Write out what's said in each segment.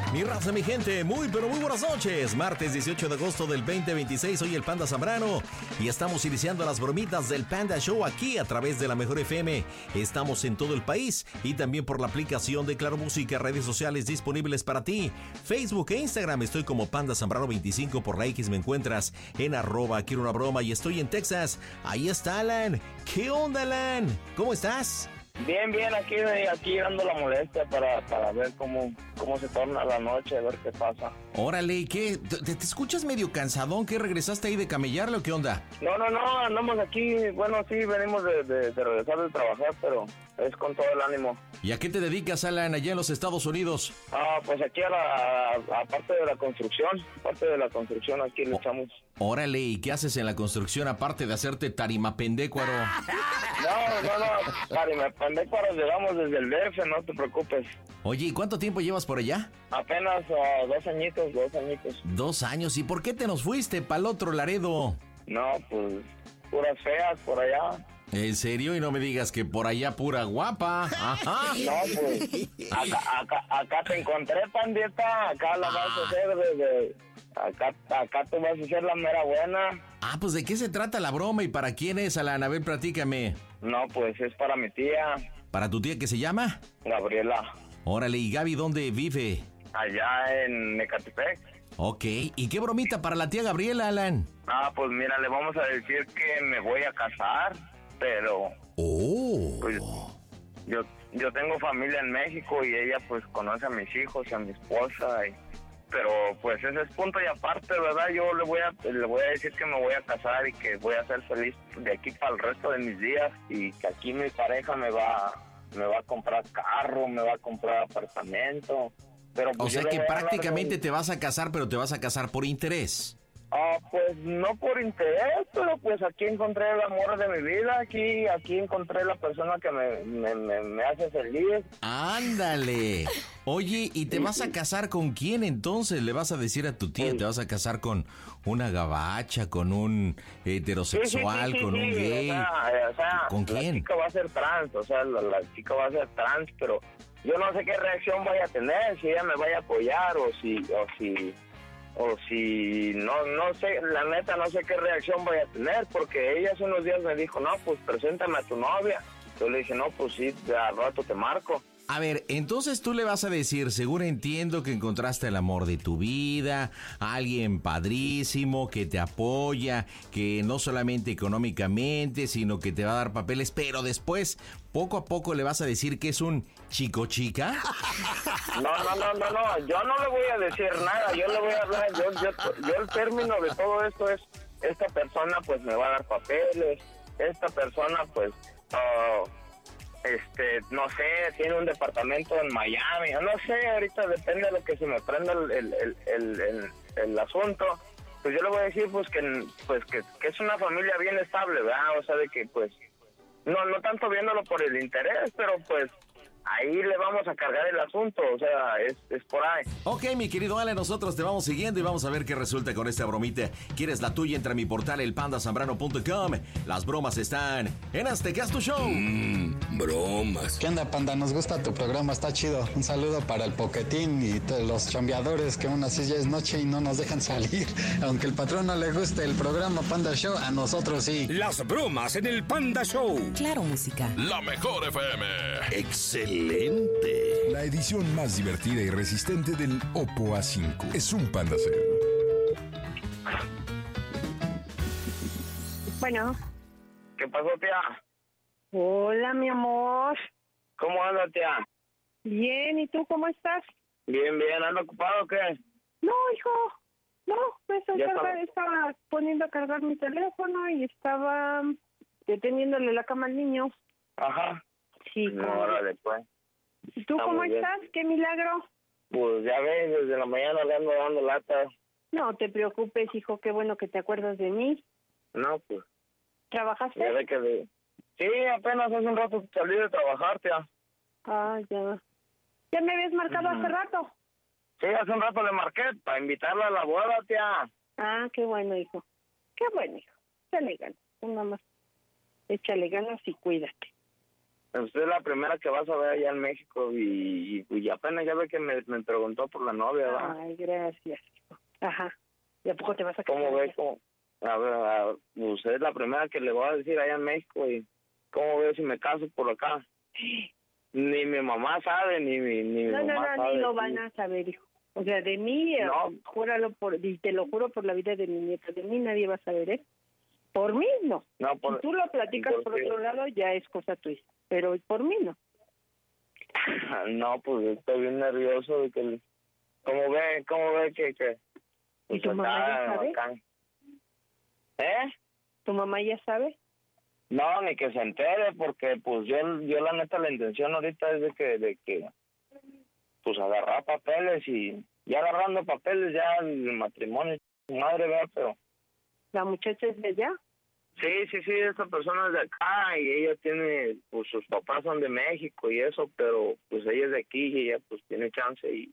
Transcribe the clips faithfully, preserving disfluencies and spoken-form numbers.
Mi raza, mi gente, muy pero muy buenas noches. Martes dieciocho de agosto del veinte veintiséis, soy el Panda Zambrano y estamos iniciando las bromitas del Panda Show aquí a través de la Mejor F M. Estamos en todo el país y también por la aplicación de Claro Música, redes sociales disponibles para ti. Facebook e Instagram estoy como Panda Zambrano veinticinco, por la X me encuentras en arroba quiero una broma y estoy en Texas. Ahí está Alan. ¿Qué onda, Alan? ¿Cómo estás? Bien, bien, aquí aquí dando la molestia para, para ver cómo, cómo se torna la noche, a ver qué pasa. Órale, ¿qué? ¿Te, te escuchas medio cansadón? ¿Qué, regresaste ahí de camellarle o qué onda? No, no, no, andamos aquí, bueno, sí, venimos de, de, de regresar de trabajar, pero es con todo el ánimo. ¿Y a qué te dedicas, Alan, allá en los Estados Unidos? Ah, pues aquí a la, a parte de la construcción, parte de la construcción aquí le echamos. Órale, ¿y qué haces en la construcción aparte de hacerte tarimapendécuaro? No, no, no, tarimapendécuaro llegamos desde el D F, no te preocupes. Oye, ¿y cuánto tiempo llevas por allá? Apenas uh, dos añitos, dos añitos. Dos años, ¿y por qué te nos fuiste pa'l otro Laredo? No, pues, puras feas por allá. ¿En serio? Y no me digas que por allá pura guapa. Ajá. No, pues, acá, acá, acá te encontré, pandita, acá la vas a hacer desde... Acá, acá tú vas a ser la mera buena. Ah, pues ¿de qué se trata la broma y para quién es, Alan? A ver, platícame. No, pues es para mi tía. ¿Para tu tía que se llama? Gabriela. Órale, ¿y Gaby dónde vive? Allá en Mecatepec. Ok, ¿y qué bromita para la tía Gabriela, Alan? Ah, pues mira, le vamos a decir que me voy a casar, pero... Oh. Pues, yo, yo tengo familia en México y ella pues conoce a mis hijos y a mi esposa y... Pero pues ese es punto y aparte, ¿verdad? Yo le voy a le voy a decir que me voy a casar y que voy a ser feliz de aquí para el resto de mis días y que aquí mi pareja me va me va a comprar carro, me va a comprar apartamento. Pero pues o sea que prácticamente de... te vas a casar, pero te vas a casar por interés. Ah, pues no por interés, pero pues aquí encontré el amor de mi vida, aquí aquí encontré la persona que me, me, me, me hace feliz. ¡Ándale! Oye, ¿y te sí, vas a casar con quién entonces? ¿Le vas a decir a tu tía, sí. te vas a casar con una gabacha, con un heterosexual, sí, sí, sí, con sí, un gay? O sea, o sea, ¿Con la quién? La chica va a ser trans, o sea, la, la chica va a ser trans, pero yo no sé qué reacción vaya a tener, si ella me vaya a apoyar o si... o si o si no no sé, la neta no sé qué reacción voy a tener, porque ella hace unos días me dijo, no, pues preséntame a tu novia. Yo le dije, no, pues sí, al rato te marco. A ver, entonces tú le vas a decir, seguro entiendo que encontraste el amor de tu vida, alguien padrísimo que te apoya, que no solamente económicamente, sino que te va a dar papeles, pero después, poco a poco le vas a decir que es un chico chica. No, no, no, no, no, yo no le voy a decir nada, yo le voy a hablar, yo, yo, yo el término de todo esto es, esta persona pues me va a dar papeles, esta persona pues... Uh, Este, no sé, tiene un departamento en Miami, no sé, ahorita depende de lo que se me prenda el, el, el, el, el, el asunto. Pues yo le voy a decir pues que pues que, que es una familia bien estable, ¿verdad? O sea, de que pues no no tanto viéndolo por el interés, pero pues ahí le vamos a cargar el asunto, o sea, es, es por ahí. Ok, mi querido Ale, nosotros te vamos siguiendo y vamos a ver qué resulta con esta bromita. ¿Quieres la tuya? Entra a mi portal el panda zambrano punto com. Las bromas están en Aztecas Tu Show. Mmm, bromas. ¿Qué onda, Panda? Nos gusta tu programa, está chido. Un saludo para el Poquetín y todos los chambeadores que aún así ya es noche y no nos dejan salir. Aunque el patrón no le guste el programa Panda Show, a nosotros sí. Las bromas en el Panda Show. Claro, música. La Mejor F M. Excelente. La edición más divertida y resistente del Oppo A cinco es un Panda Cell. Bueno. ¿Qué pasó, tía? Hola, mi amor. ¿Cómo anda, tía? Bien, ¿y tú cómo estás? Bien, bien. ¿Anda ocupado o qué? No, hijo. No, pues estaba, estaba... estaba poniendo a cargar mi teléfono y estaba deteniéndole la cama al niño. Ajá. Sí, no, órale, pues. ¿Y tú cómo estás? ¿Qué milagro? Pues ya ves, desde la mañana le ando dando lata. No te preocupes, hijo, qué bueno que te acuerdas de mí. No, pues. ¿Trabajaste? Ya ve que de... Sí, apenas hace un rato salí de trabajar, tía. Ah, ya. ¿Ya me habías marcado uh-huh. hace rato? Sí, hace un rato le marqué para invitarla a la boda, tía. Ah, qué bueno, hijo. Qué bueno, hijo. Échale ganas, tú nada más. Échale ganas y cuídate. usted es la primera que vas a ver allá en México y, y, y apenas ya ve que me, me preguntó por la novia, ¿verdad? Ay, gracias. Ajá. ¿Y a poco te vas a casar? ¿Cómo ve? ¿Cómo? A ver, a, usted es la primera que le voy a decir allá en México y ¿cómo ve si me caso por acá? Ni mi mamá sabe, ni mi, ni mi No, no, mamá no, sabe. ni lo van a saber, hijo. O sea, de mí, No. júralo por, y te lo juro por la vida de mi nieta, de mí nadie va a saber, ¿eh? Por mí no. No, por, si tú lo platicas por, por otro lado, ya es cosa tuya, pero por mí no. No, pues estoy bien nervioso de que... ¿Cómo ve? ¿Cómo ve que...? que ¿Y pues, tu mamá ya acá, sabe? acá. ¿Eh? ¿Tu mamá ya sabe? No, ni que se entere, porque pues yo, yo la neta la intención ahorita es de que, de que, pues agarrar papeles y ya agarrando papeles ya el matrimonio, madre, ¿verdad? Pero... ¿La muchacha es de allá? Sí, sí, sí, esta persona es de acá y ella tiene, pues sus papás son de México y eso, pero pues ella es de aquí y ella pues tiene chance y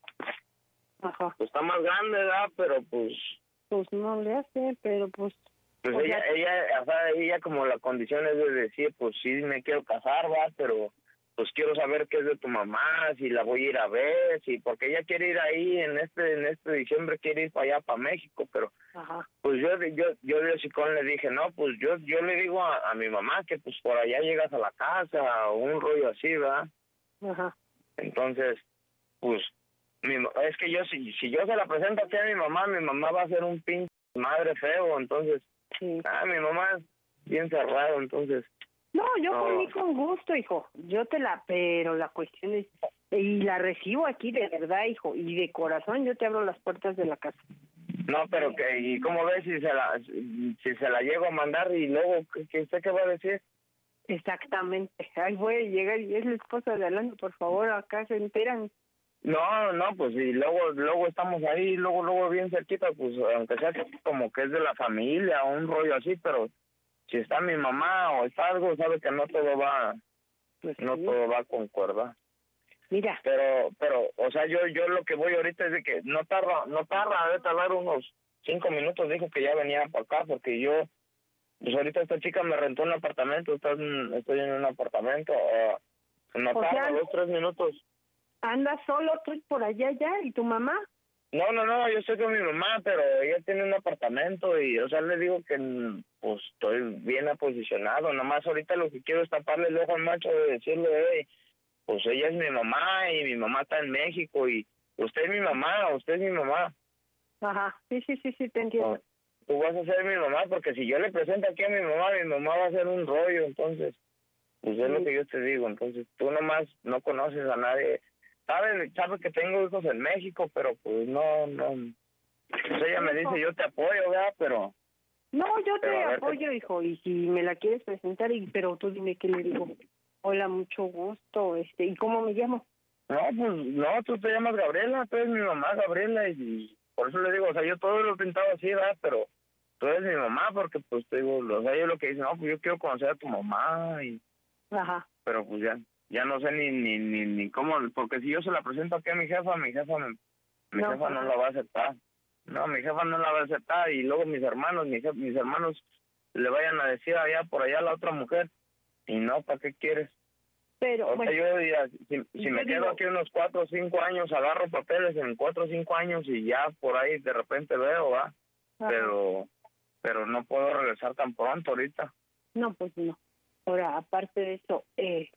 Ajá. pues está más grande, ¿verdad? Pero pues... Pues no le hace, pero pues... Pues o ella, sea, ella, o sea, ella como la condición es de decir, pues sí me quiero casar, va, pero pues quiero saber qué es de tu mamá, si la voy a ir a ver, si, porque ella quiere ir ahí en este, en este diciembre quiere ir para allá, para México, pero Ajá. pues yo, yo, yo de hocicón le dije, no, pues yo, yo le digo a, a mi mamá que pues por allá llegas a la casa o un rollo así, ¿verdad? Ajá. Entonces, pues, mi, es que yo, si, si yo se la presento aquí a mi mamá, mi mamá va a ser un pinche madre feo, entonces... Sí. Ah, mi mamá es bien cerrado, entonces... No, yo No. por mí con gusto, hijo. Yo te la... Pero la cuestión es... Y la recibo aquí de verdad, hijo. Y de corazón yo te abro las puertas de la casa. No, pero que... ¿Y cómo ves si se la si se la llego a mandar y luego... ¿Qué, qué usted qué va a decir? Exactamente. Ay, voy a llegar y es la esposa de Alano, por favor, acá se enteran. No, no, pues y luego luego estamos ahí, luego luego bien cerquita, pues aunque sea como que es de la familia o un rollo así, pero si está mi mamá o está algo, sabe que no todo va... Pues No sí. todo va a concordar. Mira, Pero, pero, o sea, yo yo lo que voy ahorita es de que no tarda, no tarda, debe tardar unos cinco minutos, dijo que ya venía para acá, porque yo, pues ahorita esta chica me rentó un apartamento, estoy en, estoy en un apartamento, uh, no O tarda, sea- dos, tres minutos. ¿andas solo tú por allá ya? ¿Y tu mamá? No, no, no, yo estoy con mi mamá, pero ella tiene un apartamento y, o sea, le digo que, mm, pues, estoy bien aposicionado, nomás ahorita lo que quiero es taparle el ojo al macho de decirle, hey, pues ella es mi mamá y mi mamá está en México y usted es mi mamá, usted es mi mamá. Ajá. Sí, sí, sí, sí, te entiendo. Tú vas a ser mi mamá, porque si yo le presento aquí a mi mamá, mi mamá va a hacer un rollo, entonces, pues es lo Sí. que yo te digo, entonces tú nomás no conoces a nadie, sabes, sabes que tengo hijos en México, pero pues no, no, pues ella me dice, yo te apoyo, ¿verdad? Pero, No, yo te Pero a ver, apoyo, hijo, y si me la quieres presentar, y pero tú dime qué le digo. Hola, mucho gusto, este, ¿y cómo me llamo? no, pues, no, tú te llamas Gabriela, tú eres mi mamá, Gabriela, y, y por eso le digo, o sea, yo todo lo he pintado así, ¿verdad? Pero tú eres mi mamá, porque pues te digo, o sea, yo lo que dice, no, pues yo quiero conocer a tu mamá, y Ajá. pero pues ya, ya no sé ni, ni, ni, ni cómo, porque si yo se la presento aquí a mi jefa, mi jefa, me, mi No, jefa no ajá. la va a aceptar. No, mi jefa no la va a aceptar, y luego mis hermanos, mi jef- mis hermanos le vayan a decir allá, por allá a la otra mujer, y no, ¿para qué quieres? Pero, O sea, bueno, yo diría, si, si yo me digo- quedo aquí unos cuatro o cinco años, agarro papeles en cuatro o cinco años y ya por ahí de repente veo, va, ajá. pero pero no puedo regresar tan pronto ahorita. No, pues no. Ahora, aparte de eso, eh,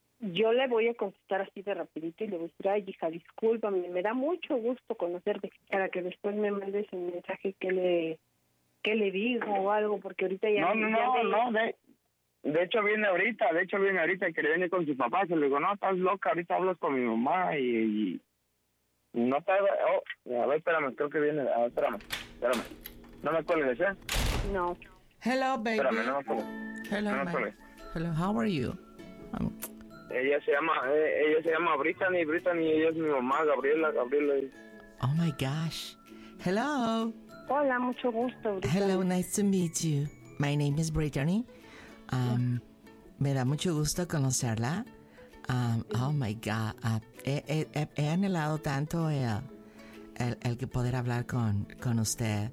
yo le voy a contestar así de rapidito y le voy a decir, ay, hija, discúlpame, me da mucho gusto conocerte, para que después me mandes un mensaje que le que le digo o algo, porque ahorita ya... No, no, ya no, me- no, de, de hecho viene ahorita, de hecho viene ahorita que le viene con sus papás, y le digo, no, estás loca, ahorita hablas con mi mamá y, y no te... Oh, a ver, espérame, creo que viene, a ver, espérame, espérame, no me cuelgues, ¿eh? No. Hello, baby. Espérame, no me cuelgues. Hello, no me ma- cuelgues. Hello, how are you? Um, Ella se llama, eh, ella se llama Brittany, Brittany, ella es mi mamá, Gabriela, Gabriela. oh my gosh. Hello. Hola, mucho gusto. Brittany. Hello, nice to meet you. My name is Brittany. Um, me da mucho gusto conocerla. Um, oh my God. Uh, he, he- he- he anhelado tanto el, el, el que poder hablar con, con usted.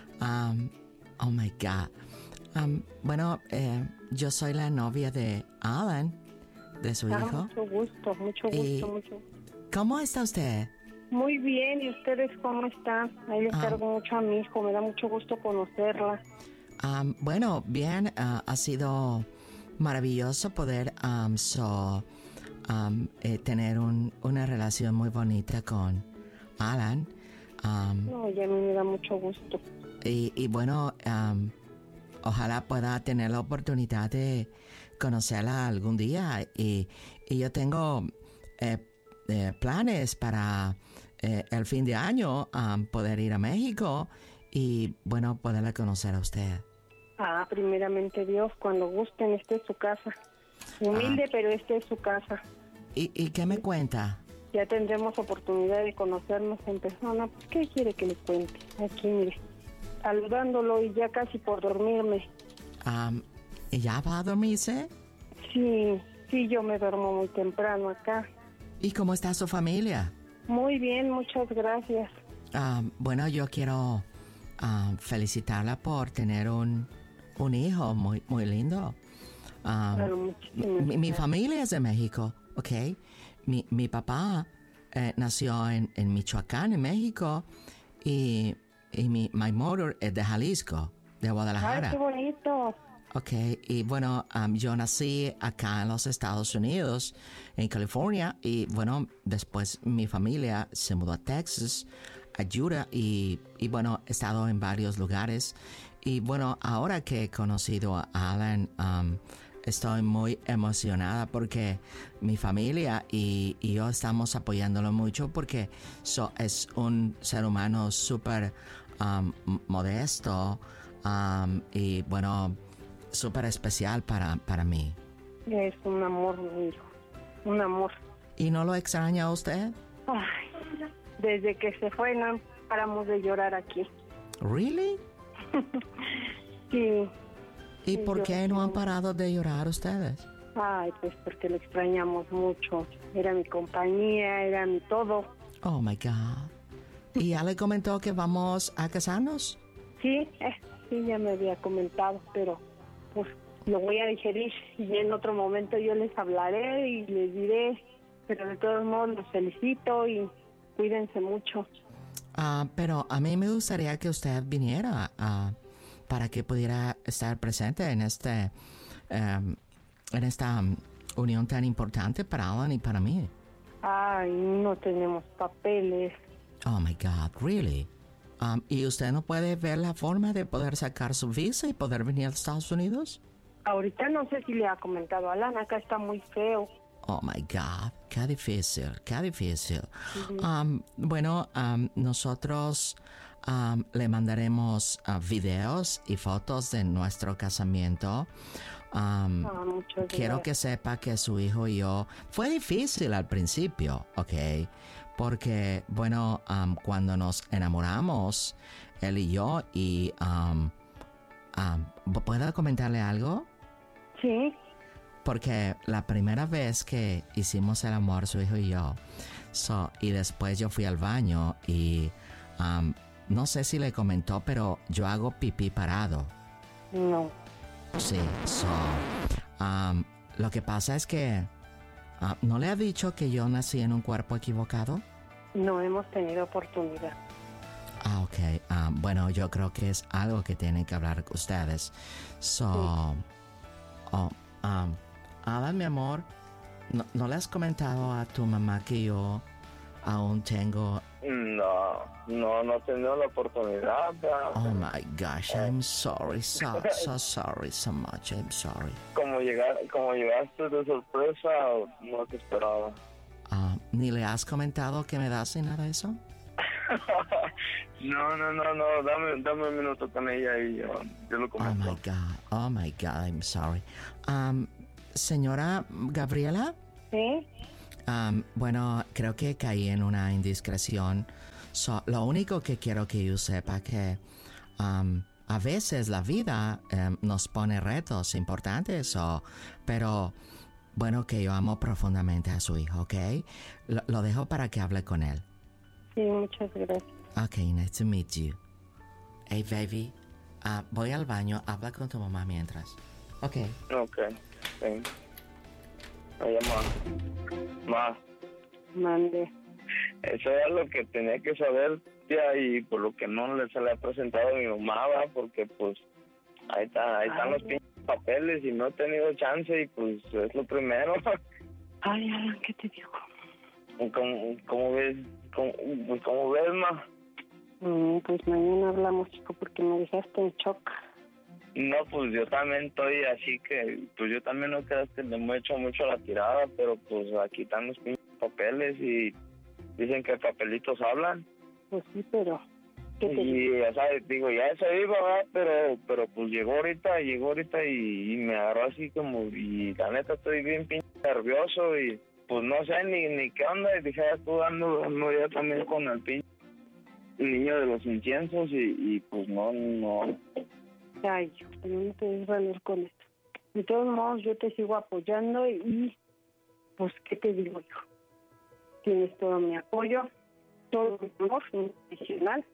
Um, oh my God. Um, bueno, eh, yo soy la novia de Alan, de su Ah, hijo. mucho gusto, mucho gusto, Y- mucho. ¿Cómo está usted? Muy bien, ¿y ustedes cómo están? Ahí le Ah. encargo mucho a mi hijo, me da mucho gusto conocerla. Um, bueno, bien, uh, ha sido maravilloso poder um, so, um, eh, tener un- una relación muy bonita con Alan. Um, No, y a mí me da mucho gusto. y, y bueno, um, ojalá pueda tener la oportunidad de conocerla algún día. Y, y yo tengo eh, eh, planes para eh, el fin de año um, poder ir a México y, bueno, poderla conocer a usted. Ah, primeramente Dios, cuando gusten, esta es su casa. Humilde, pero esta es su casa. ¿Y, y qué me cuenta? Ya tendremos oportunidad de conocernos en persona. Pues, ¿qué quiere que le cuente? Aquí, mire, saludándolo y ya casi por dormirme. Um, ¿Ya va a dormirse? Sí, sí, yo me duermo muy temprano acá. ¿Y cómo está su familia? Muy bien, muchas gracias. Um, bueno, yo quiero um, felicitarla por tener un, un hijo muy, muy lindo. Um, Claro, muchísimas mi, mi gracias. familia es de México, ¿ok? Mi, mi papá eh, nació en, en Michoacán, en México, y, y mi my mother es de Jalisco, de Ay, Guadalajara. qué bonito. Ok, y bueno, um, yo nací acá en los Estados Unidos, en California, y bueno, después mi familia se mudó a Texas, a Utah, y, y bueno, he estado en varios lugares. Y bueno, ahora que he conocido a Alan, um, estoy muy emocionada porque mi familia y, y yo estamos apoyándolo mucho porque so, es un ser humano súper um, modesto um, y bueno, súper especial para, para mí. Es un amor, mi hijo. Un amor. ¿Y no lo extraña a usted? Ay, desde que se fue no paramos de llorar aquí. ¿Really? Sí. ¿Y Sí, por yo qué no han sí. parado de llorar ustedes? Ay, pues porque lo extrañamos mucho. Era mi compañía, era mi todo. Oh my God. ¿Y ya le comentó que vamos a casarnos? Sí, eh, sí, ya me había comentado, pero pues lo voy a digerir y en otro momento yo les hablaré y les diré. Pero de todos modos los felicito y cuídense mucho. Ah, pero a mí me gustaría que usted viniera ah, para que pudiera estar presente en este em, en esta um, unión tan importante para Alan y para mí. Ay, no tenemos papeles. Oh my God, really? Um, ¿Y usted no puede ver la forma de poder sacar su visa y poder venir a Estados Unidos? Ahorita no sé si le ha comentado a Alan, acá está muy feo. Oh my God, qué difícil, qué difícil. Um, bueno, um, nosotros um, le mandaremos uh, videos y fotos de nuestro casamiento. Um, Ah, muchas quiero que gracias. sepa que su hijo y yo fue difícil al principio, ¿ok? Porque, bueno, um, cuando nos enamoramos, él y yo, y um, um, ¿puedo comentarle algo? Sí, Porque la primera vez que hicimos el amor, su hijo y yo, so, y después yo fui al baño y um, no sé si le comentó, pero yo hago pipí parado. no. Sí, so, um, lo que pasa es que uh, ¿no le ha dicho que yo nací en un cuerpo equivocado? No hemos tenido oportunidad. Ah, ok. Um, bueno, yo creo que es algo que tienen que hablar ustedes. So, oh, um, Alan, mi amor, ¿no, ¿no le has comentado a tu mamá que yo aún tengo... No, no, no he tenido la oportunidad. pero Oh my gosh, I'm sorry, so, so sorry, so much, I'm sorry. Como, llegar, como llegaste de sorpresa, no te esperaba. Ah, ¿Ni le has comentado que me das ni nada de eso? No, no, no, no, dame, dame un minuto con ella y yo, yo lo Oh comento. my God, oh my God, I'm sorry. Um, señora Gabriela, ¿Sí? um, bueno, creo que caí en una indiscreción. So, lo único que quiero que yo sepa que um, a veces la vida um, nos pone retos importantes, so, pero bueno, que yo amo profundamente a su hijo, ¿ok? Lo, lo dejo para que hable con él. Sí, muchas gracias. Ok, nice to meet you. Hey, baby, ah, voy al baño, habla con tu mamá mientras. Ok. Ok, sí. Oye, ma. Ma. Mande. Eso era lo que tenía que saber, tía, y por lo que no le se le ha presentado a mi mamá, ¿va? Porque pues ahí está, ahí están Ay, los pinches papeles y no he tenido chance y pues es lo primero. Ay, Alan, ¿qué te digo? ¿Cómo, cómo ves? ¿Cómo, pues, ¿cómo ves, ma? Mm, pues mañana hablamos, chico, porque me dejaste en shock. No, pues yo también estoy así que, pues yo también no creas que le hemos hecho mucho la tirada, pero pues aquí están los pinches papeles y dicen que papelitos hablan. Pues sí, pero ¿qué te Y, digo? o sea, digo, ya se iba, ¿verdad? Pero, pero pues llegó ahorita, llegó ahorita y, y me agarró así como, y la neta estoy bien pinche nervioso y pues no sé ni, ni qué onda. Y dije, ya estoy dando, dando ya también con el pinche niño de los inciensos y, y pues no, no. Ay, hijo, pero no te des valor con esto. De todos modos, yo te sigo apoyando y, y, pues, ¿qué te digo, hijo? Tienes todo mi apoyo, todo mi amor incondicional.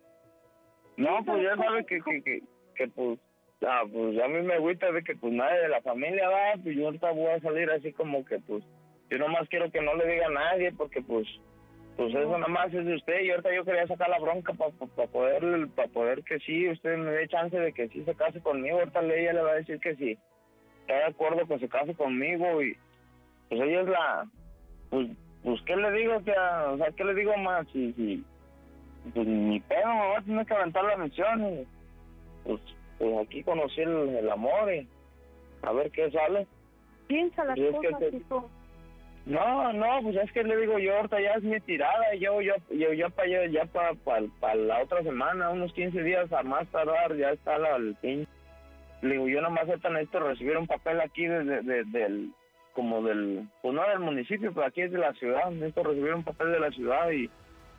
No, pues ya sabes que, que, que, que pues, ah, pues a mí me agüita de que pues nadie de la familia va, pues yo ahorita voy a salir así como que pues, yo nomás quiero que no le diga a nadie porque pues, pues eso nada más es de usted y ahorita yo quería sacar la bronca para pa, pa poder, para poder que sí, usted me dé chance de que sí se case conmigo, ahorita ella le va a decir que sí, está de acuerdo que se case conmigo y pues ella es la, pues, pues ¿qué le digo? Que, o sea, ¿qué le digo más? Si, si, pues ni pedo, me voy a tener que aventar la misión y pues, pues aquí conocí el, el amor y a ver qué sale. Piensa las Pues es cosas, que te- hijo. No, no, pues es que le digo yo, ahorita ya es mi tirada, y yo, yo, yo, ya para ya, ya para pa, pa la otra semana, unos quince días a más tardar, ya está la, el pin. Le digo, yo nomás ahorita necesito recibir un papel aquí desde de, del, como del, pues no del municipio, pero aquí es de la ciudad, necesito recibir un papel de la ciudad y,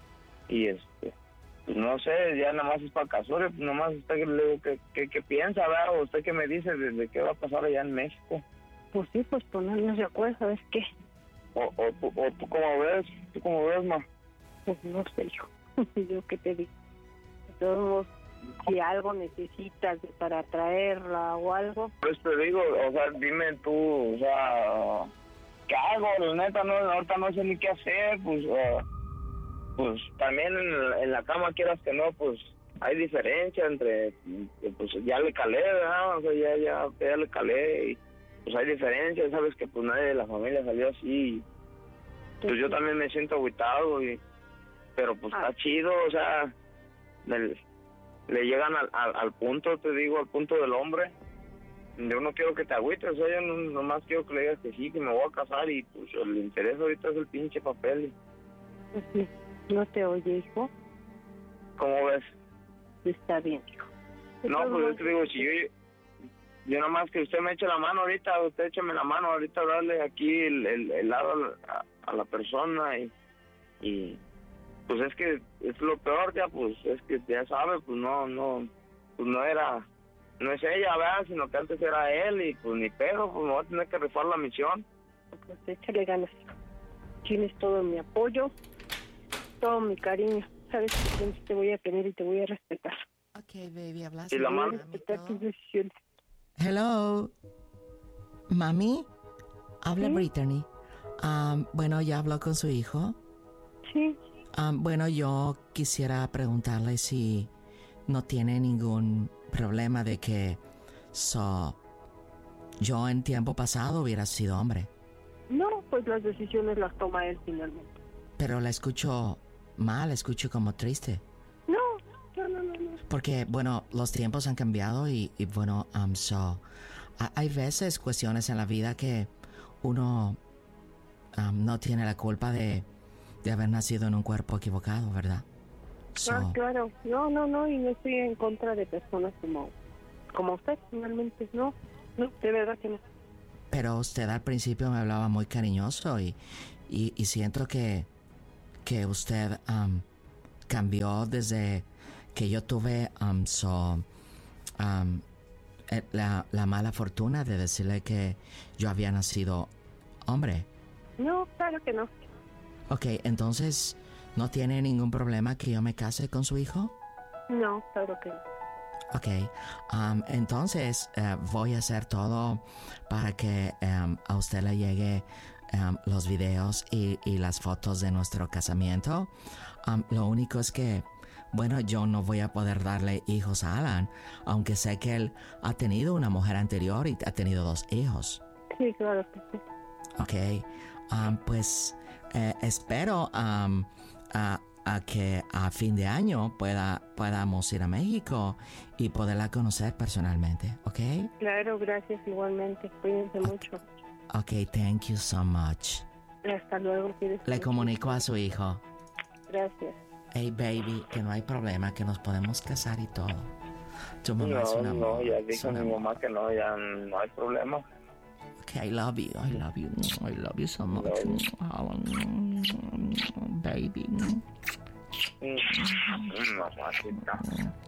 y este, pues no sé, ya nada más es para Casores, pues nomás usted le digo, ¿qué, qué, qué piensa, verdad? O usted qué me dice de, de qué va a pasar allá en México. Pues sí, pues ponernos de acuerdo, ¿sabes qué? O, o, tú- o tú cómo ves, tú cómo ves, ma. Pues no sé yo. Yo qué te digo. De todos modos, si algo necesitas de- para traerla o algo, Pues te digo, o sea, dime tú, o sea, ¿qué hago? La neta, no, ahorita no sé ni qué hacer, pues, eh, pues también en, la- en la cama, quieras que no, pues hay diferencia entre, pues ya le calé, ¿verdad? O sea, ya, ya, ya le calé y pues hay diferencia, sabes que pues nadie de la familia salió así. Pues yo también me siento agüitado, y, pero pues Ah. está chido, o sea, le, le llegan al, al, al punto, te digo, al punto del hombre. Yo no quiero que te agüites, o sea, yo no, nomás quiero que le digas que sí, que me voy a casar y pues el interés ahorita es el pinche papel. pues sí, no te oye, hijo. ¿Cómo ves? Está bien, hijo. De No, todos pues yo modos, te digo, si yo, yo nomás que usted me eche la mano ahorita, usted écheme la mano ahorita, darle aquí el, el, el lado a, a la persona y, y pues es que es lo peor ya, pues es que ya sabe, pues no, no, pues no era, no es ella, ¿verdad? Sino que antes era él y pues ni pedo, pues me voy a tener que rifar la misión. pues échale ganas, hijo. Tienes todo mi apoyo, todo mi cariño. Sabes que siempre te voy a querer y te voy a respetar. Ok, baby, hablas. Y la Voy a mano. respetar tus decisiones. Hello. Mami, habla ¿Sí? Brittany. Um, bueno, ya habló con su hijo. Sí, Um, bueno, yo quisiera preguntarle si no tiene ningún problema de que so, yo en tiempo pasado hubiera sido hombre. no, pues las decisiones las toma él finalmente. Pero la escucho mal, la escucho como triste. No, no, no, no, no. Porque, bueno, los tiempos han cambiado y, y bueno, um, so, ha- hay veces cuestiones en la vida que uno um, no tiene la culpa de, de haber nacido en un cuerpo equivocado, ¿verdad? So, Ah, claro. No, no, no, y no estoy en contra de personas como, como usted, finalmente. No, no, de verdad que no. pero usted al principio me hablaba muy cariñoso y, y, y siento que, que usted um, cambió desde que yo tuve um, so, um, eh, la, la mala fortuna de decirle que yo había nacido hombre. No, claro que no. Ok, entonces, ¿no tiene ningún problema que yo me case con su hijo? No, claro que no. Ok, um, entonces eh, voy a hacer todo para que um, a usted le llegue um, los videos y, y las fotos de nuestro casamiento. Um, lo único es que, bueno, yo no voy a poder darle hijos a Alan, aunque sé que él ha tenido una mujer anterior y ha tenido dos hijos. Sí, claro que sí. Ok, um, pues eh, espero um, a, a que a fin de año pueda, podamos ir a México y poderla conocer personalmente, ¿ok? Claro, gracias igualmente. Cuídense Ok. mucho. Ok, thank you so much. Hasta luego. cuídense Le mucho. comunico a su hijo. Gracias. Hey, baby, que no hay problema, que nos podemos casar y todo. Tu mamá es No, una no, ya es dijo una- mi mamá que no, ya no hay problema. Okay, I love you, I love you, I love you so much, baby. Mm, Mamacita.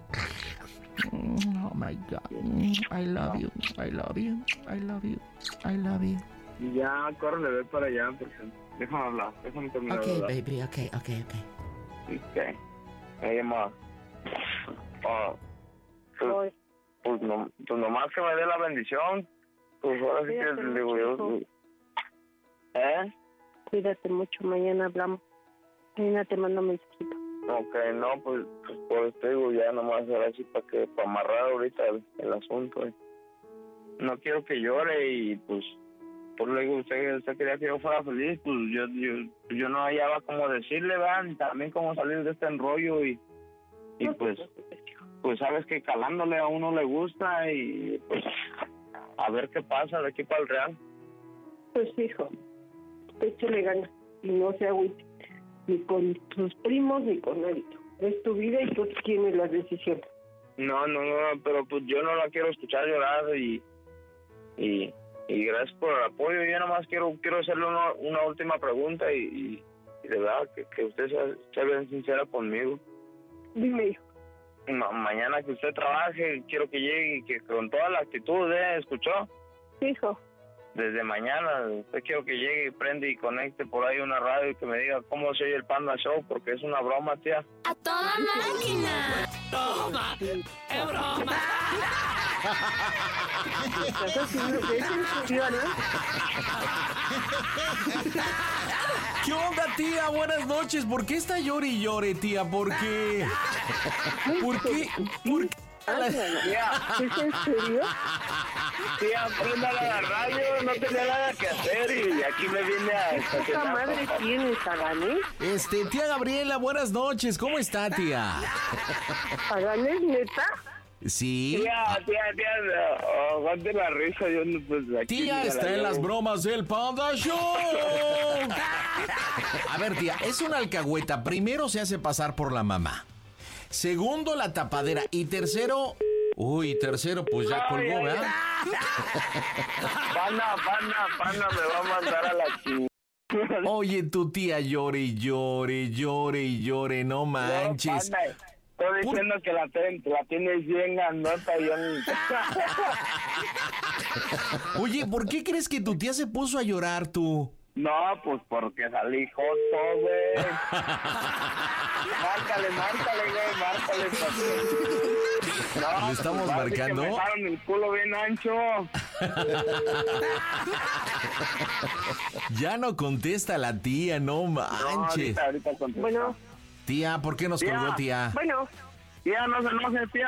Oh my God, I love you, I love you, I love you, I love you. Ya, córrele, ve para allá, porque déjame hablar, déjame terminar de Okay, hablar. baby, okay, okay, okay. Ok. Oye, ma. Ah, pues, Voy. pues, no, pues nomás que me dé la bendición. Pues ahora sí que Cuídate le digo mucho, yo. hijo. ¿Eh? Cuídate mucho. Mañana hablamos. Mañana te mando mensajito. Ok, no, pues, pues por eso te digo ya nomás ahora sí para que, para amarrar ahorita el, el asunto. eh. No quiero que llore y pues, por lo digo, usted, usted quería que yo fuera feliz, pues yo, yo, yo no hallaba cómo decirle, ¿verdad? También cómo salir de este enrollo y, y No te pues, preocupes, hijo. pues sabes que calándole a uno le gusta y pues a ver qué pasa de aquí para el Real. Pues hijo, échale ganas y no se agüite. Ni con tus primos ni con nadie. Es tu vida y tú tienes las decisiones. No, no, no, pero pues yo no la quiero escuchar llorar y y, y gracias por el apoyo. Yo nada más quiero quiero hacerle una, una última pregunta y, y, y de verdad que, que usted sea, sea bien sincera conmigo. Dime, hijo. Ma- mañana que usted trabaje, quiero que llegue y que con toda la actitud, ¿eh? ¿Escuchó? Hijo. Desde mañana, usted quiero que llegue y prende y conecte por ahí una radio y que me diga cómo se oye el Panda Show, porque es una broma, tía. ¡A toda máquina! ¡Broma! ¡Es broma! ¿Estás haciendo eso en serio, no? ¿Qué onda, tía? Buenas noches. ¿Por qué está llore y llore, tía? ¿Por qué? ¿Por qué? ¿Por qué? Tía, ¿Es en serio? tía, préndale a la radio, no tenía nada que hacer y aquí me vine a ¿Qué estacionar. madre tienes, Agané? Este, tía Gabriela, buenas noches. ¿Cómo está, tía? ¿Agané, neta? Sí. Tía, tía, tía, no, aguante la risa, yo no, pues aquí... Tía me la está en las llevo. bromas del Panda Show. A ver, tía, es una alcahueta. Primero se hace pasar por la mamá. Segundo, la tapadera. Y tercero... Uy, tercero, pues ya colgó, ¿verdad? Panda, panda, panda, me va a mandar a la chingada. Oye, tu tía llore y llore, llore y llore, no manches. No, panda, estoy diciendo que la, ten- la tienes bien grandota y yo ni- Oye, ¿por qué crees que tu tía se puso a llorar, tú? No, pues porque salí joto, güey. Márcale, márcale, güey, márcale. Porque... No, ¿Le estamos pues, va a decir marcando? Que me dejaron el culo bien ancho. Ya no contesta la tía, no No, manches. ahorita, ahorita contesto. Bueno, Tía, ¿por qué nos Tía. colgó, tía? bueno. Tía, no se enoje, tía.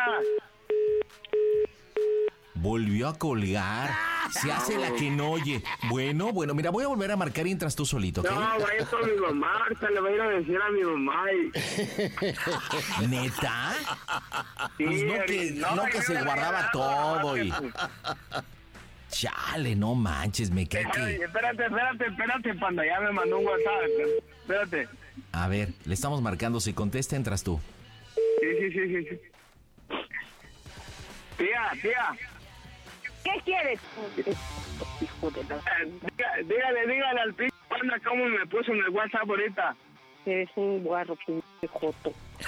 Volvió a colgar. Se hace la que no oye. Bueno, bueno, mira, voy a volver a marcar y entras tú solito, ¿ok? No, vaya con mi mamá, ahorita le voy a ir a decir a mi mamá y... ¿Neta? Sí, Pues no que, ahorita- no que se no, guardaba no, todo y... no, Chale, no manches, me cae Oye, que... espérate, espérate, espérate, panda, ya me mandó un WhatsApp. Espérate. A ver, le estamos marcando, si contesta, entras tú. Sí, sí, sí, sí, sí. Tía, tía. ¿Qué quieres? Hijo de la... eh, diga- Dígale, dígale al pinche panda cómo me puso en el WhatsApp ahorita. Eres un guarro, pinche joto.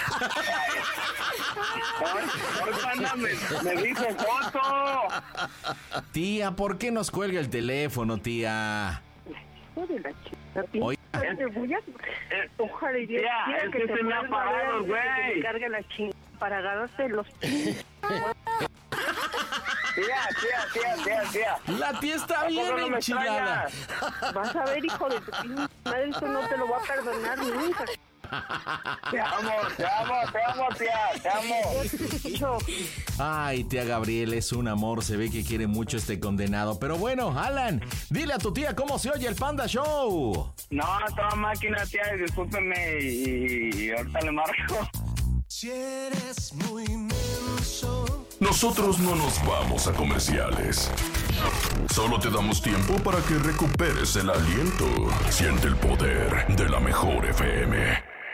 Ay, ay, panda, me, me dijo foto. Tía, ¿por qué nos cuelga el teléfono, tía? Hijo de la chica. Oiga. Te voy a... Eh, Ojalá y Dios Tía, quiera es que que te se me ha vuelva a ver parado, antes de que güey. te cargue la chingada para agarrarte los... Tía, tía, tía, tía, tía. La tía está bien no me enchilada. Vas a ver, hijo de tu pinche madre, eso no te lo va a perdonar nunca. Te amo, te amo, te amo, tía, te amo. Ay, tía Gabriel, es un amor, se ve que quiere mucho este condenado. Pero bueno, Alan, dile a tu tía cómo se oye el Panda Show. No, toda máquina, tía, discúlpeme y, y ahorita le marco. Si eres muy menso. Nosotros no nos vamos a comerciales. Solo te damos tiempo para que recuperes el aliento. Siente el poder de la mejor F M.